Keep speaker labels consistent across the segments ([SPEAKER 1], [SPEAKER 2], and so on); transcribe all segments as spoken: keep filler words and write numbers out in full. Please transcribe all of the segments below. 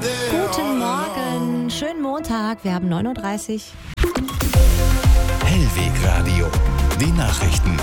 [SPEAKER 1] Guten Morgen, schönen Montag, wir haben neun Uhr dreißig.
[SPEAKER 2] Hellweg Radio, die Nachrichten.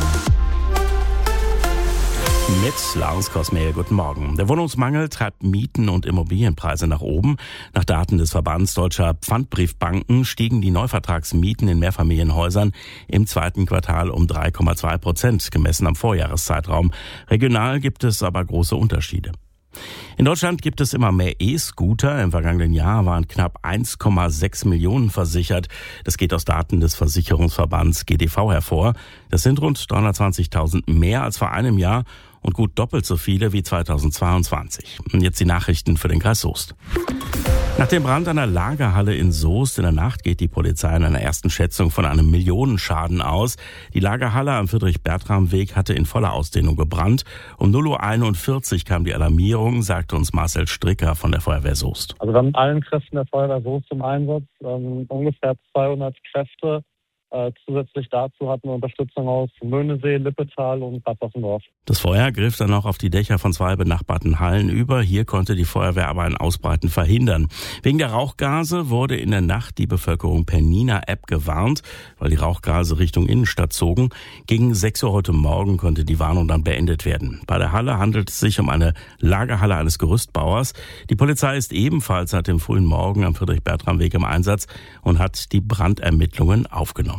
[SPEAKER 3] Mit Lars Kosmehl, guten Morgen. Der Wohnungsmangel treibt Mieten und Immobilienpreise nach oben. Nach Daten des Verbands Deutscher Pfandbriefbanken stiegen die Neuvertragsmieten in Mehrfamilienhäusern im zweiten Quartal um drei Komma zwei Prozent, gemessen am Vorjahreszeitraum. Regional gibt es aber große Unterschiede. In Deutschland gibt es immer mehr E-Scooter. Im vergangenen Jahr waren knapp eins Komma sechs Millionen versichert. Das geht aus Daten des Versicherungsverbands G D V hervor. Das sind rund dreihundertzwanzigtausend mehr als vor einem Jahr und gut doppelt so viele wie zweitausendzweiundzwanzig. Und jetzt die Nachrichten für den Kreis Soest. Nach dem Brand einer Lagerhalle in Soest in der Nacht geht die Polizei in einer ersten Schätzung von einem Millionenschaden aus. Die Lagerhalle am Friedrich-Bertram-Weg hatte in voller Ausdehnung gebrannt. Um null Uhr einundvierzig kam die Alarmierung, sagte uns Marcel Stricker von der Feuerwehr Soest.
[SPEAKER 4] Also wir haben allen Kräften der Feuerwehr Soest zum Einsatz, ähm, ungefähr zweihundert Kräfte. Äh, zusätzlich dazu hatten wir Unterstützung aus Möhnesee, Lippetal und Bad Wossendorf.
[SPEAKER 3] Das Feuer griff dann auch auf die Dächer von zwei benachbarten Hallen über. Hier konnte die Feuerwehr aber ein Ausbreiten verhindern. Wegen der Rauchgase wurde in der Nacht die Bevölkerung per Nina-App gewarnt, weil die Rauchgase Richtung Innenstadt zogen. Gegen sechs Uhr heute Morgen konnte die Warnung dann beendet werden. Bei der Halle handelt es sich um eine Lagerhalle eines Gerüstbauers. Die Polizei ist ebenfalls seit dem frühen Morgen am Friedrich-Bertram-Weg im Einsatz und hat die Brandermittlungen aufgenommen.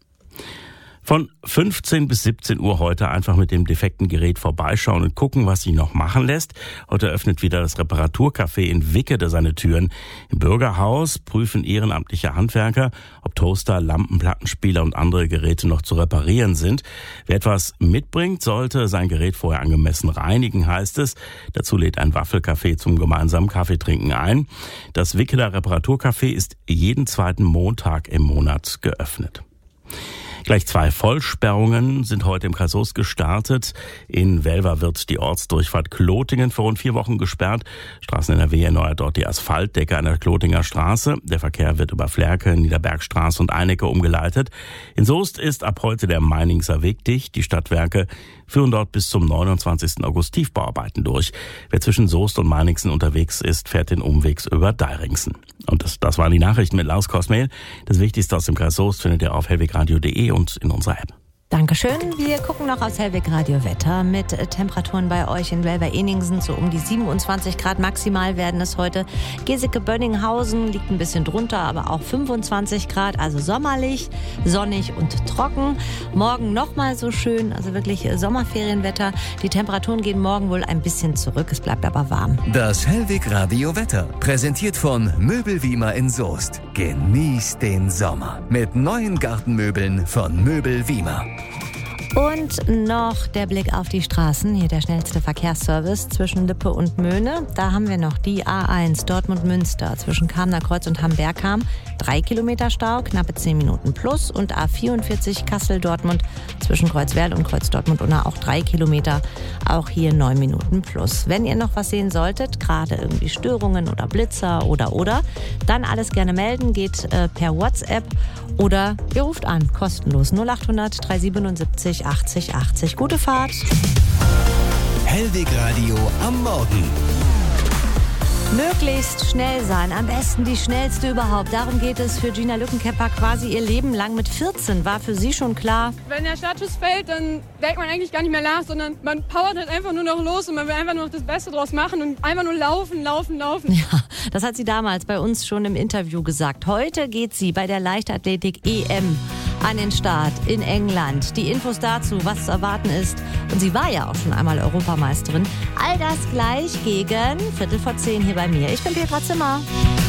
[SPEAKER 3] Von fünfzehn bis siebzehn Uhr heute einfach mit dem defekten Gerät vorbeischauen und gucken, was sich noch machen lässt. Heute öffnet wieder das Reparaturcafé in Wickede seine Türen. Im Bürgerhaus prüfen ehrenamtliche Handwerker, ob Toaster, Lampen, Plattenspieler und andere Geräte noch zu reparieren sind. Wer etwas mitbringt, sollte sein Gerät vorher angemessen reinigen, heißt es. Dazu lädt ein Waffelcafé zum gemeinsamen Kaffeetrinken ein. Das Wickeder Reparaturcafé ist jeden zweiten Montag im Monat geöffnet. Gleich zwei Vollsperrungen sind heute im Kreis Soest gestartet. In Welver wird die Ortsdurchfahrt Klotingen für rund vier Wochen gesperrt. Straßen N R W erneuert dort die Asphaltdecke an der Klotinger Straße. Der Verkehr wird über Flerke, Niederbergstraße und Einecke umgeleitet. In Soest ist ab heute der Meiningser Weg dicht. Die Stadtwerke führen dort bis zum neunundzwanzigsten August Tiefbauarbeiten durch. Wer zwischen Soest und Meiningsen unterwegs ist, fährt den Umwegs über Deiringsen. Und das, das waren die Nachrichten mit Lars Kosmehl. Das Wichtigste aus dem Kreis Soest findet ihr auf hellwegradio punkt de und in unserer App.
[SPEAKER 1] Dankeschön. Wir gucken noch aus Hellweg Radio Wetter mit Temperaturen bei euch in Welver-Eningsen. So um die siebenundzwanzig Grad maximal werden es heute. Geseke-Bönninghausen liegt ein bisschen drunter, aber auch fünfundzwanzig Grad. Also sommerlich, sonnig und trocken. Morgen nochmal so schön, also wirklich Sommerferienwetter. Die Temperaturen gehen morgen wohl ein bisschen zurück. Es bleibt aber warm.
[SPEAKER 2] Das Hellweg Radio Wetter, präsentiert von Möbelwiemer in Soest. Genießt den Sommer mit neuen Gartenmöbeln von Möbelwiemer.
[SPEAKER 1] Und noch der Blick auf die Straßen. Hier der schnellste Verkehrsservice zwischen Lippe und Möhne. Da haben wir noch die A eins Dortmund-Münster zwischen Kamener Kreuz und Hambergham. Drei Kilometer Stau, knappe zehn Minuten plus. Und A vierundvierzig Kassel-Dortmund zwischen Kreuzwerl und Kreuz-Dortmund-Unna auch drei Kilometer. Auch hier neun Minuten plus. Wenn ihr noch was sehen solltet, gerade irgendwie Störungen oder Blitzer oder oder, dann alles gerne melden. Geht äh, per WhatsApp oder ihr ruft an, kostenlos null acht hundert dreihundertsiebenundsiebzig achtzig achtzig. Gute Fahrt.
[SPEAKER 2] Hellweg Radio am Morgen.
[SPEAKER 1] Möglichst schnell sein, am besten die schnellste überhaupt. Darum geht es für Gina Lückenkämper quasi ihr Leben lang. Mit vierzehn war für sie schon klar:
[SPEAKER 5] Wenn der Startschuss fällt, dann denkt man eigentlich gar nicht mehr nach, sondern man powert halt einfach nur noch los und man will einfach nur noch das Beste draus machen und einfach nur laufen, laufen, laufen.
[SPEAKER 1] Ja, das hat sie damals bei uns schon im Interview gesagt. Heute geht sie bei der Leichtathletik E M an den Start in England. Die Infos dazu, was zu erwarten ist. Und sie war ja auch schon einmal Europameisterin. All das gleich gegen Viertel vor zehn hier bei mir. Ich bin Petra Zimmer.